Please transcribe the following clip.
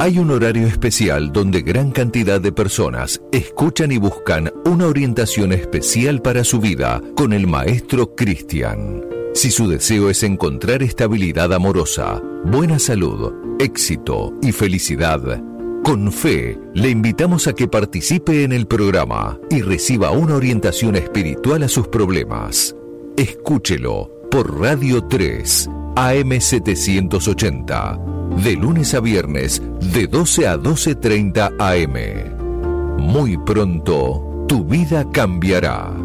Hay un horario especial donde gran cantidad de personas escuchan y buscan una orientación especial para su vida con el maestro Cristian. Si su deseo es encontrar estabilidad amorosa, buena salud, éxito y felicidad, con fe le invitamos a que participe en el programa y reciba una orientación espiritual a sus problemas. Escúchelo por Radio 3, AM 780, de lunes a viernes, de 12 a 12:30 AM. Muy pronto, tu vida cambiará.